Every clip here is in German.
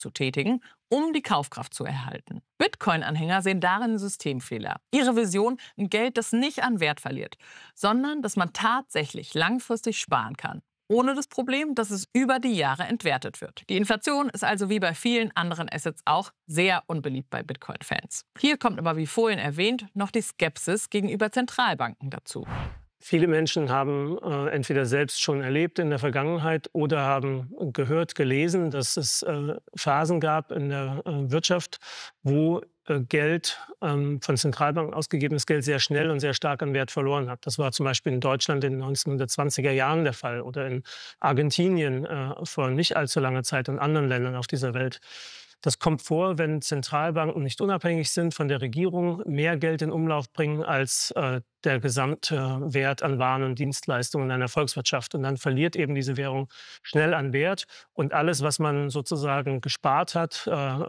zu tätigen, um die Kaufkraft zu erhalten. Bitcoin-Anhänger sehen darin einen Systemfehler. Ihre Vision, ein Geld, das nicht an Wert verliert, sondern das man tatsächlich langfristig sparen kann. Ohne das Problem, dass es über die Jahre entwertet wird. Die Inflation ist also wie bei vielen anderen Assets auch sehr unbeliebt bei Bitcoin-Fans. Hier kommt aber, wie vorhin erwähnt, noch die Skepsis gegenüber Zentralbanken dazu. Viele Menschen haben entweder selbst schon erlebt in der Vergangenheit oder haben gehört, gelesen, dass es Phasen gab in der Wirtschaft, wo Geld, von Zentralbanken ausgegebenes Geld sehr schnell und sehr stark an Wert verloren hat. Das war zum Beispiel in Deutschland in den 1920er Jahren der Fall oder in Argentinien vor nicht allzu langer Zeit und anderen Ländern auf dieser Welt. Das kommt vor, wenn Zentralbanken nicht unabhängig sind von der Regierung, mehr Geld in Umlauf bringen als der Gesamtwert an Waren und Dienstleistungen einer Volkswirtschaft. Und dann verliert eben diese Währung schnell an Wert. Und alles, was man sozusagen gespart hat,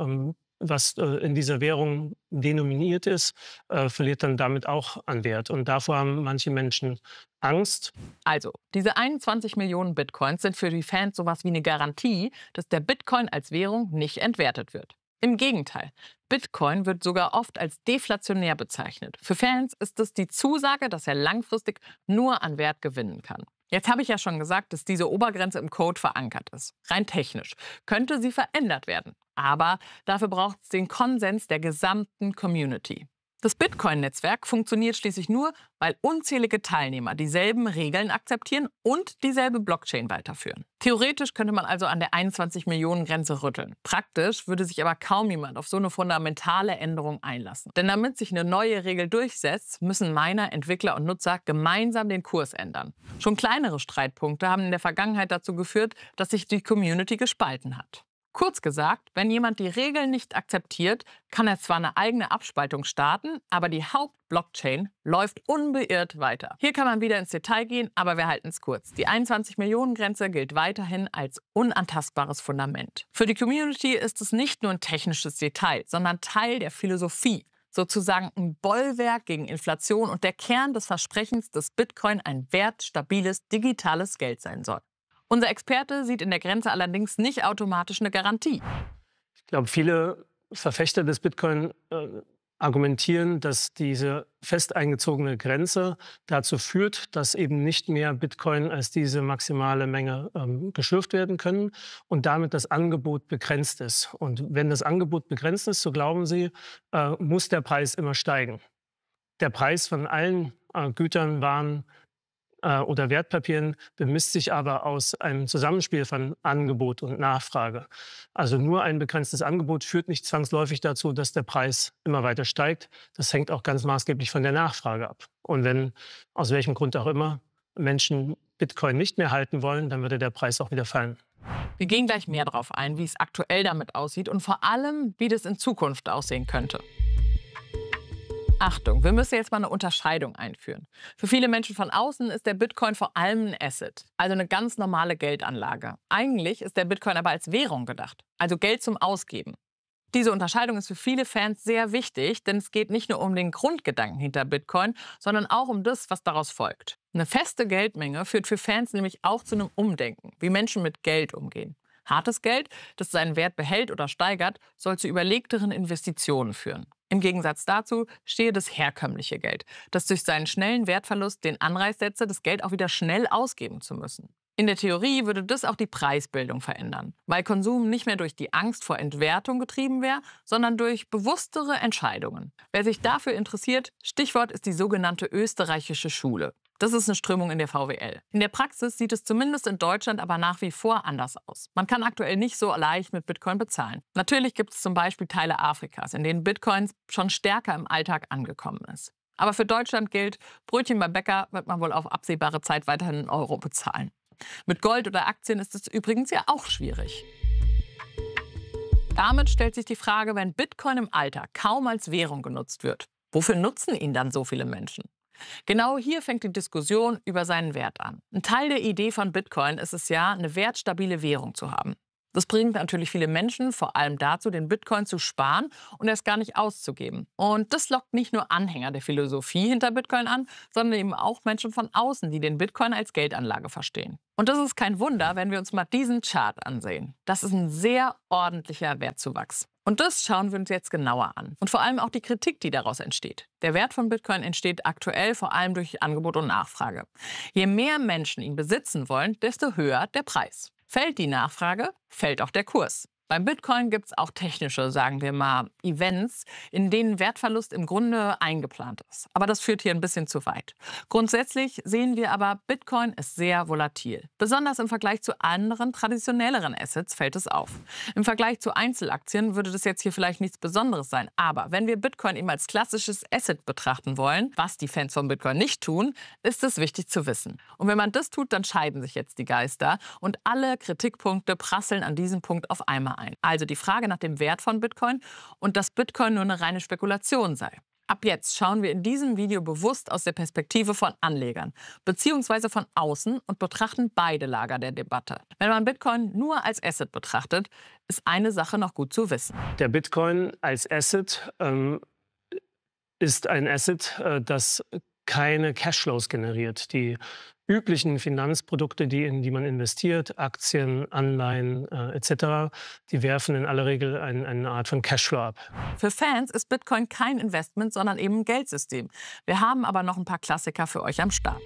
was in dieser Währung denominiert ist, verliert dann damit auch an Wert. Und davor haben manche Menschen Angst. Also, diese 21 Millionen Bitcoins sind für die Fans sowas wie eine Garantie, dass der Bitcoin als Währung nicht entwertet wird. Im Gegenteil, Bitcoin wird sogar oft als deflationär bezeichnet. Für Fans ist es die Zusage, dass er langfristig nur an Wert gewinnen kann. Jetzt habe ich ja schon gesagt, dass diese Obergrenze im Code verankert ist. Rein technisch könnte sie verändert werden. Aber dafür braucht es den Konsens der gesamten Community. Das Bitcoin-Netzwerk funktioniert schließlich nur, weil unzählige Teilnehmer dieselben Regeln akzeptieren und dieselbe Blockchain weiterführen. Theoretisch könnte man also an der 21-Millionen-Grenze rütteln. Praktisch würde sich aber kaum jemand auf so eine fundamentale Änderung einlassen. Denn damit sich eine neue Regel durchsetzt, müssen Miner, Entwickler und Nutzer gemeinsam den Kurs ändern. Schon kleinere Streitpunkte haben in der Vergangenheit dazu geführt, dass sich die Community gespalten hat. Kurz gesagt, wenn jemand die Regeln nicht akzeptiert, kann er zwar eine eigene Abspaltung starten, aber die Hauptblockchain läuft unbeirrt weiter. Hier kann man wieder ins Detail gehen, aber wir halten es kurz. Die 21-Millionen-Grenze gilt weiterhin als unantastbares Fundament. Für die Community ist es nicht nur ein technisches Detail, sondern Teil der Philosophie. Sozusagen ein Bollwerk gegen Inflation und der Kern des Versprechens, dass Bitcoin ein wertstabiles digitales Geld sein soll. Unser Experte sieht in der Grenze allerdings nicht automatisch eine Garantie. Ich glaube, viele Verfechter des Bitcoin argumentieren, dass diese fest eingezogene Grenze dazu führt, dass eben nicht mehr Bitcoin als diese maximale Menge geschürft werden können und damit das Angebot begrenzt ist. Und wenn das Angebot begrenzt ist, so glauben sie, muss der Preis immer steigen. Der Preis von allen Gütern, Waren oder Wertpapieren bemisst sich aber aus einem Zusammenspiel von Angebot und Nachfrage. Also nur ein begrenztes Angebot führt nicht zwangsläufig dazu, dass der Preis immer weiter steigt. Das hängt auch ganz maßgeblich von der Nachfrage ab. Und wenn, aus welchem Grund auch immer, Menschen Bitcoin nicht mehr halten wollen, dann würde der Preis auch wieder fallen. Wir gehen gleich mehr darauf ein, wie es aktuell damit aussieht und vor allem, wie das in Zukunft aussehen könnte. Achtung, wir müssen jetzt mal eine Unterscheidung einführen. Für viele Menschen von außen ist der Bitcoin vor allem ein Asset, also eine ganz normale Geldanlage. Eigentlich ist der Bitcoin aber als Währung gedacht, also Geld zum Ausgeben. Diese Unterscheidung ist für viele Fans sehr wichtig, denn es geht nicht nur um den Grundgedanken hinter Bitcoin, sondern auch um das, was daraus folgt. Eine feste Geldmenge führt für Fans nämlich auch zu einem Umdenken, wie Menschen mit Geld umgehen. Hartes Geld, das seinen Wert behält oder steigert, soll zu überlegteren Investitionen führen. Im Gegensatz dazu stehe das herkömmliche Geld, das durch seinen schnellen Wertverlust den Anreiz setze, das Geld auch wieder schnell ausgeben zu müssen. In der Theorie würde das auch die Preisbildung verändern, weil Konsum nicht mehr durch die Angst vor Entwertung getrieben wäre, sondern durch bewusstere Entscheidungen. Wer sich dafür interessiert, Stichwort ist die sogenannte österreichische Schule. Das ist eine Strömung in der VWL. In der Praxis sieht es zumindest in Deutschland aber nach wie vor anders aus. Man kann aktuell nicht so leicht mit Bitcoin bezahlen. Natürlich gibt es zum Beispiel Teile Afrikas, in denen Bitcoins schon stärker im Alltag angekommen ist. Aber für Deutschland gilt, Brötchen beim Bäcker wird man wohl auf absehbare Zeit weiterhin in Euro bezahlen. Mit Gold oder Aktien ist es übrigens ja auch schwierig. Damit stellt sich die Frage, wenn Bitcoin im Alltag kaum als Währung genutzt wird, wofür nutzen ihn dann so viele Menschen? Genau hier fängt die Diskussion über seinen Wert an. Ein Teil der Idee von Bitcoin ist es ja, eine wertstabile Währung zu haben. Das bringt natürlich viele Menschen vor allem dazu, den Bitcoin zu sparen und erst gar nicht auszugeben. Und das lockt nicht nur Anhänger der Philosophie hinter Bitcoin an, sondern eben auch Menschen von außen, die den Bitcoin als Geldanlage verstehen. Und das ist kein Wunder, wenn wir uns mal diesen Chart ansehen. Das ist ein sehr ordentlicher Wertzuwachs. Und das schauen wir uns jetzt genauer an. Und vor allem auch die Kritik, die daraus entsteht. Der Wert von Bitcoin entsteht aktuell vor allem durch Angebot und Nachfrage. Je mehr Menschen ihn besitzen wollen, desto höher der Preis. Fällt die Nachfrage, fällt auch der Kurs. Beim Bitcoin gibt es auch technische, sagen wir mal, Events, in denen Wertverlust im Grunde eingeplant ist. Aber das führt hier ein bisschen zu weit. Grundsätzlich sehen wir aber, Bitcoin ist sehr volatil. Besonders im Vergleich zu anderen, traditionelleren Assets fällt es auf. Im Vergleich zu Einzelaktien würde das jetzt hier vielleicht nichts Besonderes sein. Aber wenn wir Bitcoin eben als klassisches Asset betrachten wollen, was die Fans von Bitcoin nicht tun, ist es wichtig zu wissen. Und wenn man das tut, dann scheiden sich jetzt die Geister und alle Kritikpunkte prasseln an diesem Punkt auf einmal ein. Also die Frage nach dem Wert von Bitcoin und dass Bitcoin nur eine reine Spekulation sei. Ab jetzt schauen wir in diesem Video bewusst aus der Perspektive von Anlegern bzw. von außen und betrachten beide Lager der Debatte. Wenn man Bitcoin nur als Asset betrachtet, ist eine Sache noch gut zu wissen. Der Bitcoin als Asset ist ein Asset, das keine Cashflows generiert. Die üblichen Finanzprodukte, in die man investiert, Aktien, Anleihen etc., die werfen in aller Regel eine Art von Cashflow ab. Für Fans ist Bitcoin kein Investment, sondern eben ein Geldsystem. Wir haben aber noch ein paar Klassiker für euch am Start.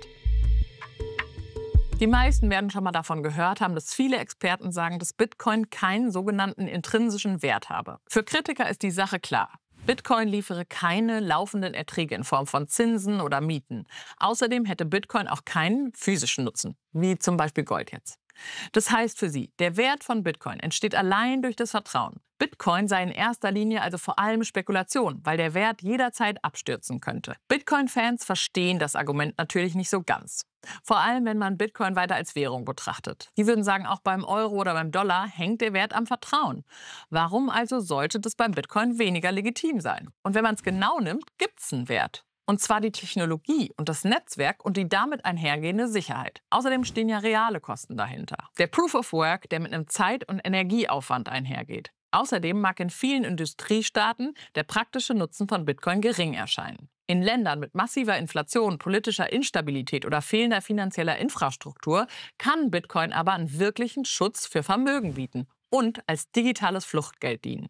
Die meisten werden schon mal davon gehört haben, dass viele Experten sagen, dass Bitcoin keinen sogenannten intrinsischen Wert habe. Für Kritiker ist die Sache klar. Bitcoin liefere keine laufenden Erträge in Form von Zinsen oder Mieten. Außerdem hätte Bitcoin auch keinen physischen Nutzen, wie zum Beispiel Gold jetzt. Das heißt für sie, der Wert von Bitcoin entsteht allein durch das Vertrauen. Bitcoin sei in erster Linie also vor allem Spekulation, weil der Wert jederzeit abstürzen könnte. Bitcoin-Fans verstehen das Argument natürlich nicht so ganz. Vor allem, wenn man Bitcoin weiter als Währung betrachtet. Die würden sagen, auch beim Euro oder beim Dollar hängt der Wert am Vertrauen. Warum also sollte das beim Bitcoin weniger legitim sein? Und wenn man es genau nimmt, gibt es einen Wert. Und zwar die Technologie und das Netzwerk und die damit einhergehende Sicherheit. Außerdem stehen ja reale Kosten dahinter. Der Proof of Work, der mit einem Zeit- und Energieaufwand einhergeht. Außerdem mag in vielen Industriestaaten der praktische Nutzen von Bitcoin gering erscheinen. In Ländern mit massiver Inflation, politischer Instabilität oder fehlender finanzieller Infrastruktur kann Bitcoin aber einen wirklichen Schutz für Vermögen bieten und als digitales Fluchtgeld dienen.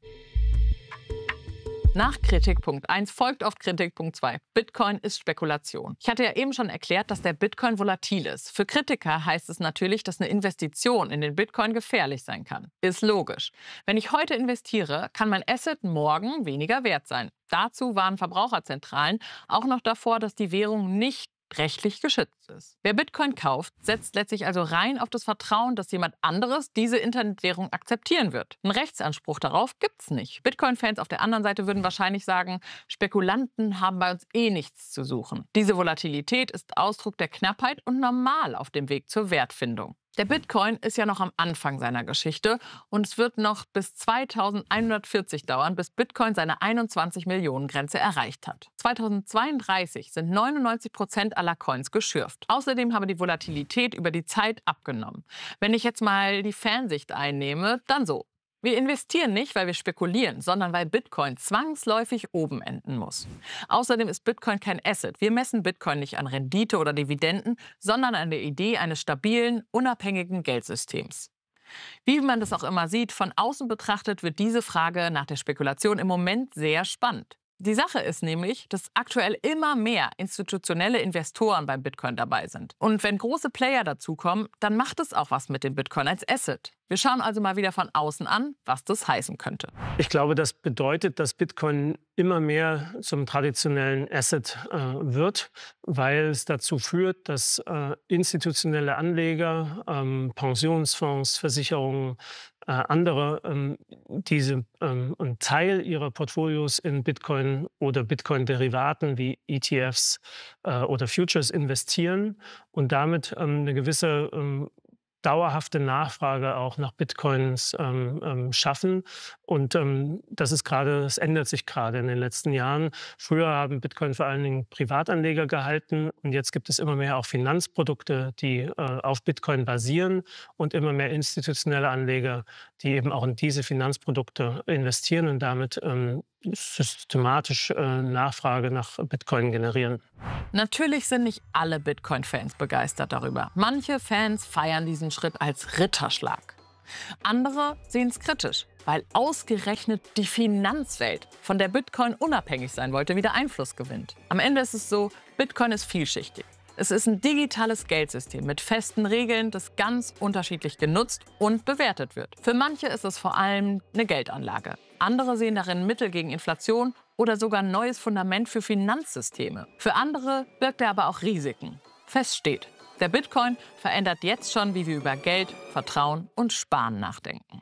Nach Kritikpunkt 1 folgt oft Kritikpunkt 2. Bitcoin ist Spekulation. Ich hatte ja eben schon erklärt, dass der Bitcoin volatil ist. Für Kritiker heißt es natürlich, dass eine Investition in den Bitcoin gefährlich sein kann. Ist logisch. Wenn ich heute investiere, kann mein Asset morgen weniger wert sein. Dazu warnen Verbraucherzentralen auch noch davor, dass die Währung nicht rechtlich geschützt ist. Wer Bitcoin kauft, setzt letztlich also rein auf das Vertrauen, dass jemand anderes diese Internetwährung akzeptieren wird. Einen Rechtsanspruch darauf gibt's nicht. Bitcoin-Fans auf der anderen Seite würden wahrscheinlich sagen, Spekulanten haben bei uns eh nichts zu suchen. Diese Volatilität ist Ausdruck der Knappheit und normal auf dem Weg zur Wertfindung. Der Bitcoin ist ja noch am Anfang seiner Geschichte und es wird noch bis 2140 dauern, bis Bitcoin seine 21-Millionen-Grenze erreicht hat. 2032 sind 99% aller Coins geschürft. Außerdem habe die Volatilität über die Zeit abgenommen. Wenn ich jetzt mal die Fansicht einnehme, dann so. Wir investieren nicht, weil wir spekulieren, sondern weil Bitcoin zwangsläufig oben enden muss. Außerdem ist Bitcoin kein Asset. Wir messen Bitcoin nicht an Rendite oder Dividenden, sondern an der Idee eines stabilen, unabhängigen Geldsystems. Wie man das auch immer sieht, von außen betrachtet wird diese Frage nach der Spekulation im Moment sehr spannend. Die Sache ist nämlich, dass aktuell immer mehr institutionelle Investoren beim Bitcoin dabei sind. Und wenn große Player dazukommen, dann macht es auch was mit dem Bitcoin als Asset. Wir schauen also mal wieder von außen an, was das heißen könnte. Ich glaube, das bedeutet, dass Bitcoin immer mehr zum traditionellen Asset wird, weil es dazu führt, dass institutionelle Anleger, Pensionsfonds, Versicherungen, andere einen Teil ihrer Portfolios in Bitcoin oder Bitcoin-Derivaten wie ETFs oder Futures investieren und damit eine gewisse dauerhafte Nachfrage auch nach Bitcoins schaffen. Und das ändert sich gerade in den letzten Jahren. Früher haben Bitcoin vor allen Dingen Privatanleger gehalten und jetzt gibt es immer mehr auch Finanzprodukte, die auf Bitcoin basieren und immer mehr institutionelle Anleger, die eben auch in diese Finanzprodukte investieren und damit systematisch Nachfrage nach Bitcoin generieren. Natürlich sind nicht alle Bitcoin-Fans begeistert darüber. Manche Fans feiern diesen Schritt als Ritterschlag. Andere sehen es kritisch, weil ausgerechnet die Finanzwelt, von der Bitcoin unabhängig sein wollte, wieder Einfluss gewinnt. Am Ende ist es so, Bitcoin ist vielschichtig. Es ist ein digitales Geldsystem mit festen Regeln, das ganz unterschiedlich genutzt und bewertet wird. Für manche ist es vor allem eine Geldanlage. Andere sehen darin Mittel gegen Inflation oder sogar ein neues Fundament für Finanzsysteme. Für andere birgt er aber auch Risiken. Fest steht, der Bitcoin verändert jetzt schon, wie wir über Geld, Vertrauen und Sparen nachdenken.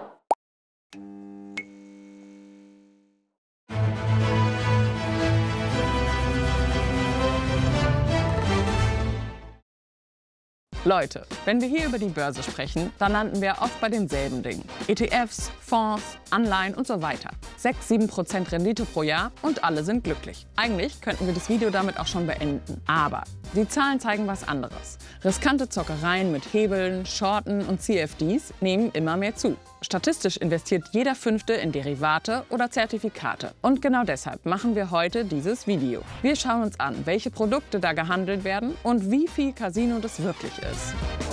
Leute, wenn wir hier über die Börse sprechen, dann landen wir oft bei denselben Dingen. ETFs, Fonds, Anleihen und so weiter. 6–7% Rendite pro Jahr und alle sind glücklich. Eigentlich könnten wir das Video damit auch schon beenden. Aber die Zahlen zeigen was anderes. Riskante Zockereien mit Hebeln, Shorten und CFDs nehmen immer mehr zu. Statistisch investiert jeder Fünfte in Derivate oder Zertifikate. Und genau deshalb machen wir heute dieses Video. Wir schauen uns an, welche Produkte da gehandelt werden und wie viel Casino das wirklich ist.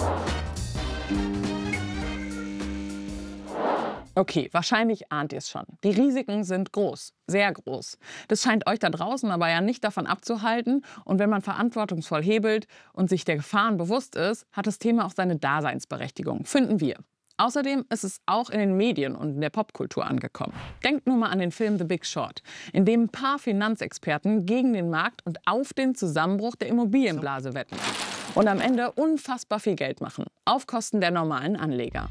Okay, wahrscheinlich ahnt ihr es schon. Die Risiken sind groß, sehr groß. Das scheint euch da draußen aber ja nicht davon abzuhalten. Und wenn man verantwortungsvoll hebelt und sich der Gefahren bewusst ist, hat das Thema auch seine Daseinsberechtigung, finden wir. Außerdem ist es auch in den Medien und in der Popkultur angekommen. Denkt nur mal an den Film The Big Short, in dem ein paar Finanzexperten gegen den Markt und auf den Zusammenbruch der Immobilienblase wetten. Und am Ende unfassbar viel Geld machen, auf Kosten der normalen Anleger.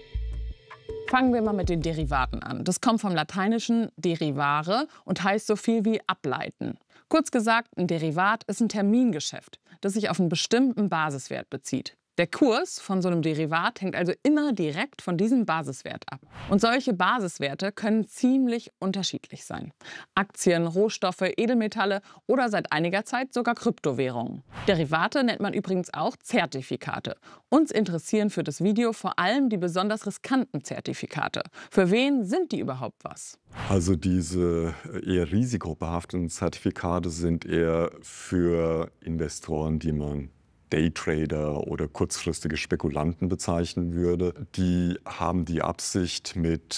Fangen wir mal mit den Derivaten an. Das kommt vom lateinischen derivare und heißt so viel wie ableiten. Kurz gesagt, ein Derivat ist ein Termingeschäft, das sich auf einen bestimmten Basiswert bezieht. Der Kurs von so einem Derivat hängt also immer direkt von diesem Basiswert ab. Und solche Basiswerte können ziemlich unterschiedlich sein. Aktien, Rohstoffe, Edelmetalle oder seit einiger Zeit sogar Kryptowährungen. Derivate nennt man übrigens auch Zertifikate. Uns interessieren für das Video vor allem die besonders riskanten Zertifikate. Für wen sind die überhaupt was? Also diese eher risikobehafteten Zertifikate sind eher für Investoren, die man Daytrader oder kurzfristige Spekulanten bezeichnen würde. Die haben die Absicht, mit,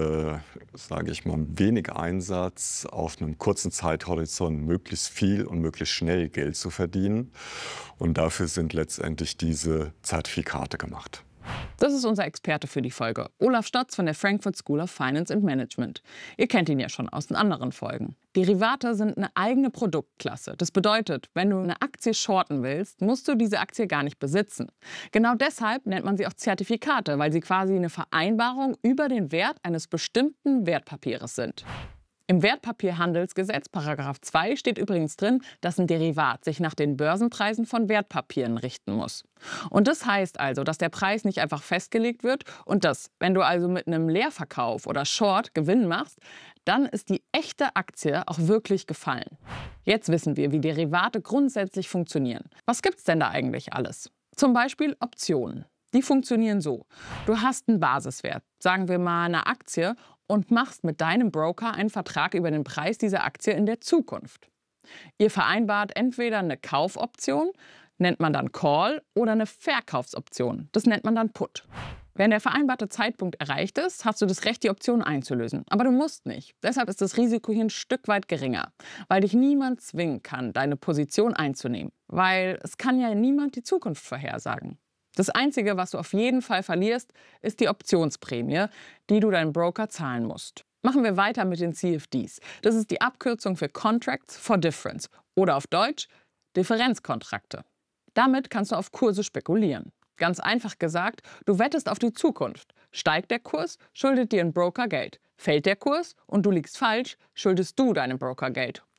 sage ich mal, wenig Einsatz auf einem kurzen Zeithorizont möglichst viel und möglichst schnell Geld zu verdienen. Und dafür sind letztendlich diese Zertifikate gemacht. Das ist unser Experte für die Folge, Olaf Stotz von der Frankfurt School of Finance and Management. Ihr kennt ihn ja schon aus den anderen Folgen. Derivate sind eine eigene Produktklasse. Das bedeutet, wenn du eine Aktie shorten willst, musst du diese Aktie gar nicht besitzen. Genau deshalb nennt man sie auch Zertifikate, weil sie quasi eine Vereinbarung über den Wert eines bestimmten Wertpapieres sind. Im Wertpapierhandelsgesetz, § 2, steht übrigens drin, dass ein Derivat sich nach den Börsenpreisen von Wertpapieren richten muss. Und das heißt also, dass der Preis nicht einfach festgelegt wird und dass, wenn du also mit einem Leerverkauf oder Short Gewinn machst, dann ist die echte Aktie auch wirklich gefallen. Jetzt wissen wir, wie Derivate grundsätzlich funktionieren. Was gibt's denn da eigentlich alles? Zum Beispiel Optionen. Die funktionieren so. Du hast einen Basiswert, sagen wir mal eine Aktie, und machst mit deinem Broker einen Vertrag über den Preis dieser Aktie in der Zukunft. Ihr vereinbart entweder eine Kaufoption, nennt man dann Call, oder eine Verkaufsoption, das nennt man dann Put. Wenn der vereinbarte Zeitpunkt erreicht ist, hast du das Recht, die Option einzulösen. Aber du musst nicht. Deshalb ist das Risiko hier ein Stück weit geringer, weil dich niemand zwingen kann, deine Position einzunehmen. Weil es kann ja niemand die Zukunft vorhersagen. Das Einzige, was du auf jeden Fall verlierst, ist die Optionsprämie, die du deinem Broker zahlen musst. Machen wir weiter mit den CFDs. Das ist die Abkürzung für Contracts for Difference oder auf Deutsch Differenzkontrakte. Damit kannst du auf Kurse spekulieren. Ganz einfach gesagt, du wettest auf die Zukunft. Steigt der Kurs, schuldet dir ein Broker Geld. Fällt der Kurs und du liegst falsch, schuldest du deinem Broker Geld.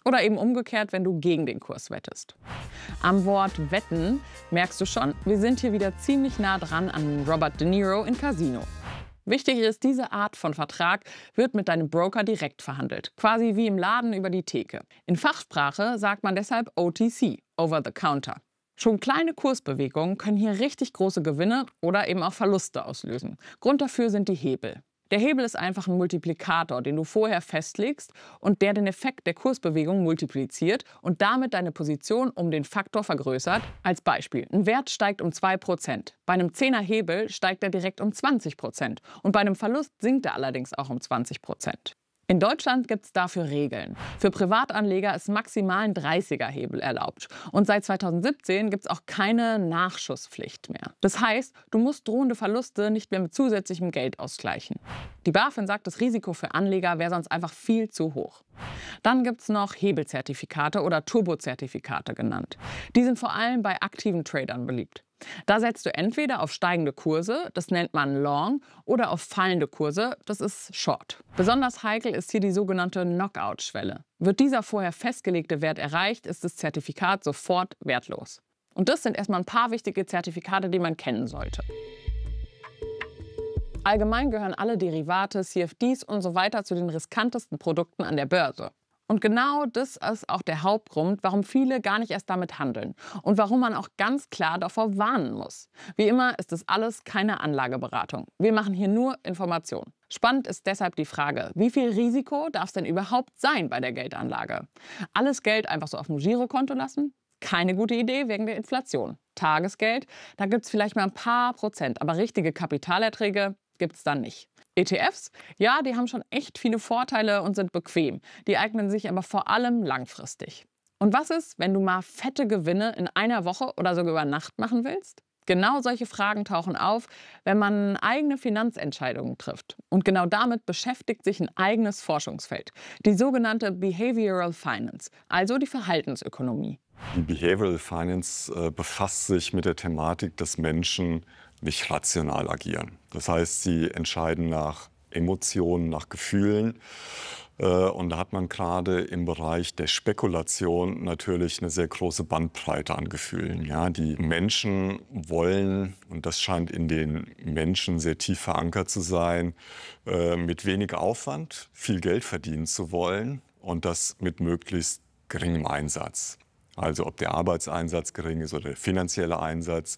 Oder eben umgekehrt, wenn du gegen den Kurs wettest. Am Wort wetten merkst du schon, wir sind hier wieder ziemlich nah dran an Robert De Niro in Casino. Wichtig ist, diese Art von Vertrag wird mit deinem Broker direkt verhandelt, quasi wie im Laden über die Theke. In Fachsprache sagt man deshalb OTC, Over the Counter. Schon kleine Kursbewegungen können hier richtig große Gewinne oder eben auch Verluste auslösen. Grund dafür sind die Hebel. Der Hebel ist einfach ein Multiplikator, den du vorher festlegst und der den Effekt der Kursbewegung multipliziert und damit deine Position um den Faktor vergrößert. Als Beispiel, ein Wert steigt um 2%. Bei einem 10er Hebel steigt er direkt um 20% und bei einem Verlust sinkt er allerdings auch um 20%. In Deutschland gibt es dafür Regeln. Für Privatanleger ist maximal ein 30er-Hebel erlaubt. Und seit 2017 gibt es auch keine Nachschusspflicht mehr. Das heißt, du musst drohende Verluste nicht mehr mit zusätzlichem Geld ausgleichen. Die BaFin sagt, das Risiko für Anleger wäre sonst einfach viel zu hoch. Dann gibt es noch Hebelzertifikate oder Turbozertifikate genannt. Die sind vor allem bei aktiven Tradern beliebt. Da setzt du entweder auf steigende Kurse, das nennt man Long, oder auf fallende Kurse, das ist Short. Besonders heikel ist hier die sogenannte Knockout-Schwelle. Wird dieser vorher festgelegte Wert erreicht, ist das Zertifikat sofort wertlos. Und das sind erstmal ein paar wichtige Zertifikate, die man kennen sollte. Allgemein gehören alle Derivate, CFDs und so weiter zu den riskantesten Produkten an der Börse. Und genau das ist auch der Hauptgrund, warum viele gar nicht erst damit handeln und warum man auch ganz klar davor warnen muss. Wie immer ist das alles keine Anlageberatung. Wir machen hier nur Information. Spannend ist deshalb die Frage, wie viel Risiko darf es denn überhaupt sein bei der Geldanlage? Alles Geld einfach so auf dem Girokonto lassen? Keine gute Idee wegen der Inflation. Tagesgeld, da gibt es vielleicht mal ein paar Prozent, aber richtige Kapitalerträge gibt es dann nicht. ETFs, ja, die haben schon echt viele Vorteile und sind bequem. Die eignen sich aber vor allem langfristig. Und was ist, wenn du mal fette Gewinne in einer Woche oder sogar über Nacht machen willst? Genau solche Fragen tauchen auf, wenn man eigene Finanzentscheidungen trifft. Und genau damit beschäftigt sich ein eigenes Forschungsfeld, die sogenannte Behavioral Finance, also die Verhaltensökonomie. Die Behavioral Finance befasst sich mit der Thematik, dass Menschen nicht rational agieren. Das heißt, sie entscheiden nach Emotionen, nach Gefühlen. Und da hat man gerade im Bereich der Spekulation natürlich eine sehr große Bandbreite an Gefühlen. Ja, die Menschen wollen, und das scheint in den Menschen sehr tief verankert zu sein, mit wenig Aufwand viel Geld verdienen zu wollen und das mit möglichst geringem Einsatz. Also ob der Arbeitseinsatz gering ist oder der finanzielle Einsatz,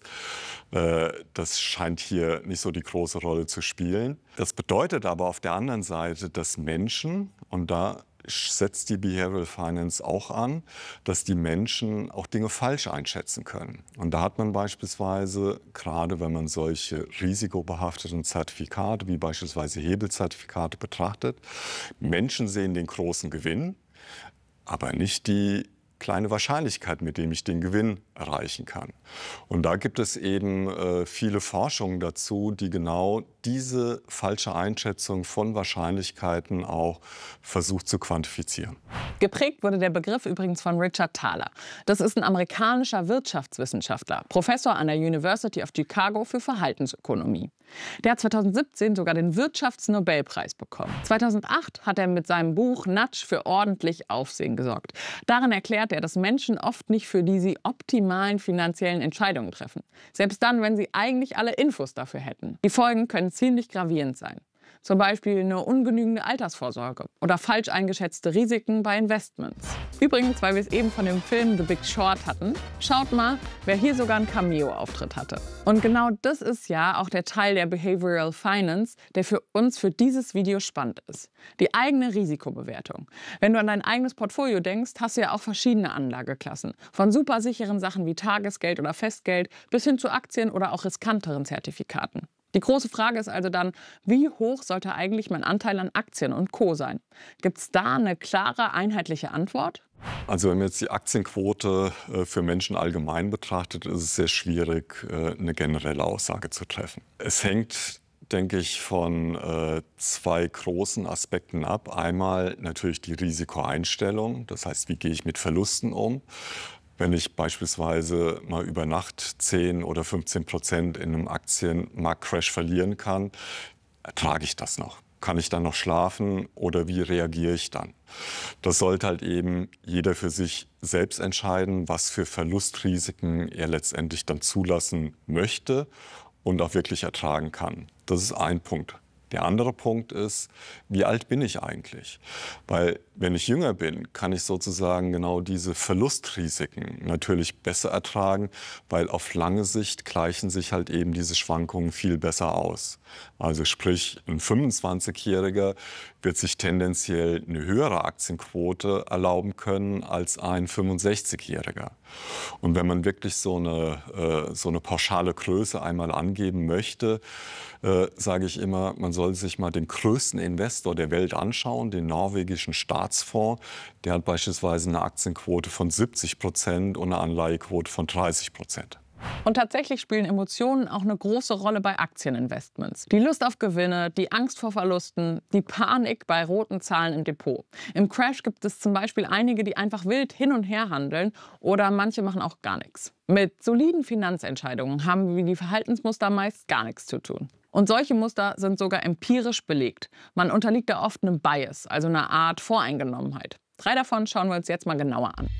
das scheint hier nicht so die große Rolle zu spielen. Das bedeutet aber auf der anderen Seite, dass Menschen, und da setzt die Behavioral Finance auch an, dass die Menschen auch Dinge falsch einschätzen können. Und da hat man beispielsweise, gerade wenn man solche risikobehafteten Zertifikate wie beispielsweise Hebelzertifikate betrachtet, Menschen sehen den großen Gewinn, aber nicht die kleine Wahrscheinlichkeit, mit dem ich den Gewinn erreichen kann. Und da gibt es eben viele Forschungen dazu, die genau diese falsche Einschätzung von Wahrscheinlichkeiten auch versucht zu quantifizieren. Geprägt wurde der Begriff übrigens von Richard Thaler. Das ist ein amerikanischer Wirtschaftswissenschaftler, Professor an der University of Chicago für Verhaltensökonomie. Der hat 2017 sogar den Wirtschaftsnobelpreis bekommen. 2008 hat er mit seinem Buch Nudge für ordentlich Aufsehen gesorgt. Darin erklärt er, dass Menschen oft nicht für die optimalen finanziellen Entscheidungen treffen. Selbst dann, wenn sie eigentlich alle Infos dafür hätten. Die Folgen können ziemlich gravierend sein. Zum Beispiel eine ungenügende Altersvorsorge oder falsch eingeschätzte Risiken bei Investments. Übrigens, weil wir es eben von dem Film The Big Short hatten, schaut mal, wer hier sogar einen Cameo-Auftritt hatte. Und genau das ist ja auch der Teil der Behavioral Finance, der für uns für dieses Video spannend ist. Die eigene Risikobewertung. Wenn du an dein eigenes Portfolio denkst, hast du ja auch verschiedene Anlageklassen. Von super sicheren Sachen wie Tagesgeld oder Festgeld bis hin zu Aktien oder auch riskanteren Zertifikaten. Die große Frage ist also dann, wie hoch sollte eigentlich mein Anteil an Aktien und Co. sein? Gibt es da eine klare, einheitliche Antwort? Also wenn man jetzt die Aktienquote für Menschen allgemein betrachtet, ist es sehr schwierig, eine generelle Aussage zu treffen. Es hängt, denke ich, von zwei großen Aspekten ab. Einmal natürlich die Risikoeinstellung, das heißt, wie gehe ich mit Verlusten um? Wenn ich beispielsweise mal über Nacht 10 oder 15% in einem Aktienmarktcrash verlieren kann, ertrage ich das noch? Kann ich dann noch schlafen oder wie reagiere ich dann? Das sollte halt eben jeder für sich selbst entscheiden, was für Verlustrisiken er letztendlich dann zulassen möchte und auch wirklich ertragen kann. Das ist ein Punkt. Der andere Punkt ist, wie alt bin ich eigentlich? Weil wenn ich jünger bin, kann ich sozusagen genau diese Verlustrisiken natürlich besser ertragen, weil auf lange Sicht gleichen sich halt eben diese Schwankungen viel besser aus. Also sprich, ein 25-Jähriger wird sich tendenziell eine höhere Aktienquote erlauben können als ein 65-Jähriger. Und wenn man wirklich so eine pauschale Größe einmal angeben möchte, sage ich immer, man soll sich mal den größten Investor der Welt anschauen, den norwegischen Staatsfonds. Der hat beispielsweise eine Aktienquote von 70% und eine Anleihequote von 30%. Und tatsächlich spielen Emotionen auch eine große Rolle bei Aktieninvestments. Die Lust auf Gewinne, die Angst vor Verlusten, die Panik bei roten Zahlen im Depot. Im Crash gibt es zum Beispiel einige, die einfach wild hin und her handeln oder manche machen auch gar nichts. Mit soliden Finanzentscheidungen haben wir die Verhaltensmuster meist gar nichts zu tun. Und solche Muster sind sogar empirisch belegt. Man unterliegt da oft einem Bias, also einer Art Voreingenommenheit. 3 davon schauen wir uns jetzt mal genauer an.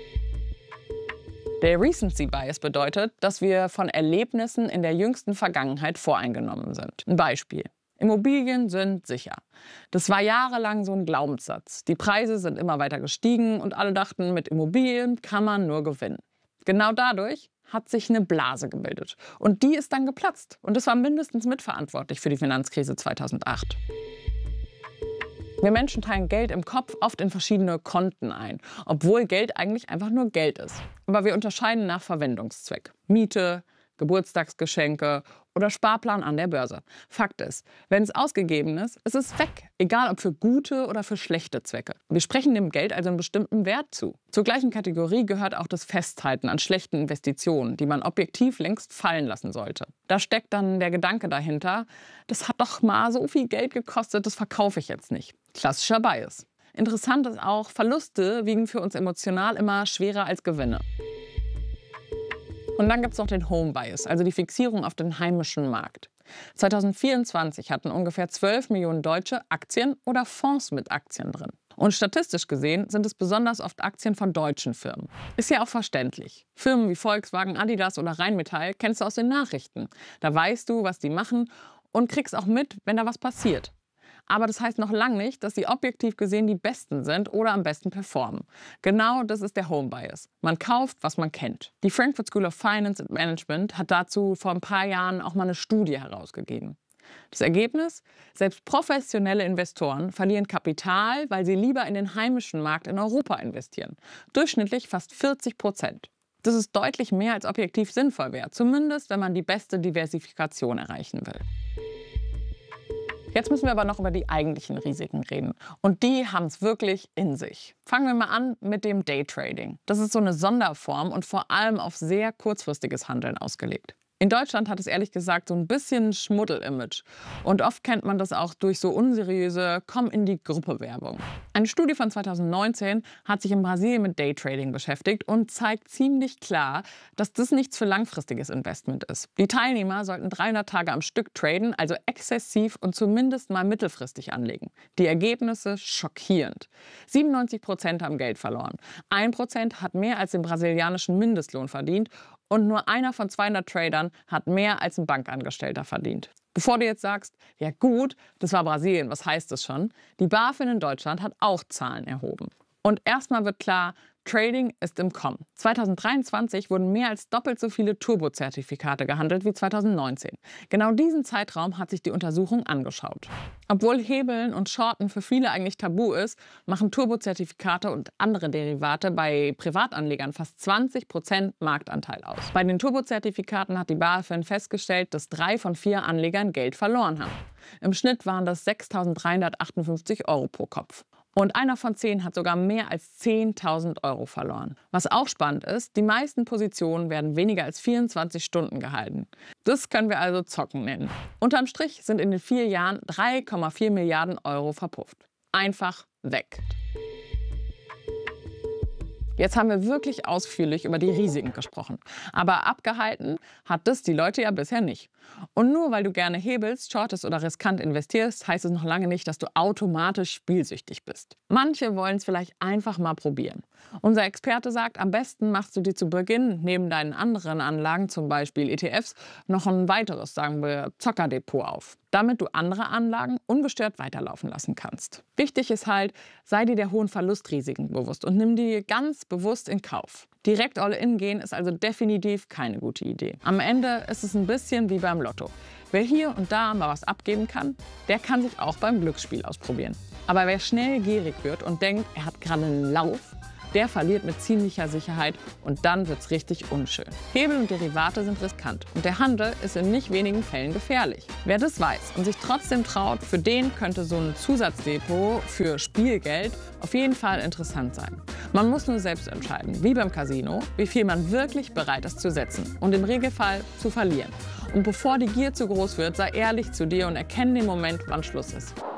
Der Recency Bias bedeutet, dass wir von Erlebnissen in der jüngsten Vergangenheit voreingenommen sind. Ein Beispiel. Immobilien sind sicher. Das war jahrelang so ein Glaubenssatz. Die Preise sind immer weiter gestiegen und alle dachten, mit Immobilien kann man nur gewinnen. Genau dadurch hat sich eine Blase gebildet. Und die ist dann geplatzt. Und das war mindestens mitverantwortlich für die Finanzkrise 2008. Wir Menschen teilen Geld im Kopf oft in verschiedene Konten ein, obwohl Geld eigentlich einfach nur Geld ist. Aber wir unterscheiden nach Verwendungszweck. Miete, Geburtstagsgeschenke oder Sparplan an der Börse. Fakt ist, wenn es ausgegeben ist, ist es weg. Egal ob für gute oder für schlechte Zwecke. Wir sprechen dem Geld also einen bestimmten Wert zu. Zur gleichen Kategorie gehört auch das Festhalten an schlechten Investitionen, die man objektiv längst fallen lassen sollte. Da steckt dann der Gedanke dahinter, das hat doch mal so viel Geld gekostet, das verkaufe ich jetzt nicht. Klassischer Bias. Interessant ist auch, Verluste wiegen für uns emotional immer schwerer als Gewinne. Und dann gibt es noch den Home Bias, also die Fixierung auf den heimischen Markt. 2024 hatten ungefähr 12 Millionen Deutsche Aktien oder Fonds mit Aktien drin. Und statistisch gesehen sind es besonders oft Aktien von deutschen Firmen. Ist ja auch verständlich. Firmen wie Volkswagen, Adidas oder Rheinmetall kennst du aus den Nachrichten. Da weißt du, was die machen und kriegst auch mit, wenn da was passiert. Aber das heißt noch lange nicht, dass sie objektiv gesehen die Besten sind oder am besten performen. Genau das ist der Home Bias. Man kauft, was man kennt. Die Frankfurt School of Finance and Management hat dazu vor ein paar Jahren auch mal eine Studie herausgegeben. Das Ergebnis? Selbst professionelle Investoren verlieren Kapital, weil sie lieber in den heimischen Markt in Europa investieren. Durchschnittlich fast 40%. Das ist deutlich mehr als objektiv sinnvoll wäre, zumindest wenn man die beste Diversifikation erreichen will. Jetzt müssen wir aber noch über die eigentlichen Risiken reden. Und die haben es wirklich in sich. Fangen wir mal an mit dem Daytrading. Das ist so eine Sonderform und vor allem auf sehr kurzfristiges Handeln ausgelegt. In Deutschland hat es ehrlich gesagt so ein bisschen Schmuddel-Image. Und oft kennt man das auch durch so unseriöse Komm-in-die-Gruppe-Werbung. Eine Studie von 2019 hat sich in Brasilien mit Daytrading beschäftigt und zeigt ziemlich klar, dass das nichts für langfristiges Investment ist. Die Teilnehmer sollten 300 Tage am Stück traden, also exzessiv und zumindest mal mittelfristig anlegen. Die Ergebnisse schockierend. 97% haben Geld verloren. 1% hat mehr als den brasilianischen Mindestlohn verdient. Und nur einer von 200 Tradern hat mehr als ein Bankangestellter verdient. Bevor du jetzt sagst, ja gut, das war Brasilien, was heißt das schon? Die BaFin in Deutschland hat auch Zahlen erhoben. Und erstmal wird klar, Trading ist im Kommen. 2023 wurden mehr als doppelt so viele Turbo-Zertifikate gehandelt wie 2019. Genau diesen Zeitraum hat sich die Untersuchung angeschaut. Obwohl Hebeln und Shorten für viele eigentlich tabu ist, machen Turbo-Zertifikate und andere Derivate bei Privatanlegern fast 20% Marktanteil aus. Bei den Turbo-Zertifikaten hat die BaFin festgestellt, dass 3 von 4 Anlegern Geld verloren haben. Im Schnitt waren das 6.358 € pro Kopf. Und einer von 10 hat sogar mehr als 10.000 € verloren. Was auch spannend ist, die meisten Positionen werden weniger als 24 Stunden gehalten. Das können wir also Zocken nennen. Unterm Strich sind in den 4 Jahren 3,4 Milliarden € verpufft. Einfach weg. Jetzt haben wir wirklich ausführlich über die Risiken gesprochen. Aber abgehalten hat das die Leute ja bisher nicht. Und nur weil du gerne hebelst, shortest oder riskant investierst, heißt es noch lange nicht, dass du automatisch spielsüchtig bist. Manche wollen es vielleicht einfach mal probieren. Unser Experte sagt, am besten machst du dir zu Beginn neben deinen anderen Anlagen, zum Beispiel ETFs, noch ein weiteres, sagen wir, Zockerdepot auf, damit du andere Anlagen ungestört weiterlaufen lassen kannst. Wichtig ist halt, sei dir der hohen Verlustrisiken bewusst und nimm die ganz bewusst in Kauf. Direkt all-in gehen ist also definitiv keine gute Idee. Am Ende ist es ein bisschen wie beim Lotto. Wer hier und da mal was abgeben kann, der kann sich auch beim Glücksspiel ausprobieren. Aber wer schnell gierig wird und denkt, er hat gerade einen Lauf, der verliert mit ziemlicher Sicherheit und dann wird's richtig unschön. Hebel und Derivate sind riskant und der Handel ist in nicht wenigen Fällen gefährlich. Wer das weiß und sich trotzdem traut, für den könnte so ein Zusatzdepot für Spielgeld auf jeden Fall interessant sein. Man muss nur selbst entscheiden, wie beim Casino, wie viel man wirklich bereit ist zu setzen und im Regelfall zu verlieren. Und bevor die Gier zu groß wird, sei ehrlich zu dir und erkenne den Moment, wann Schluss ist.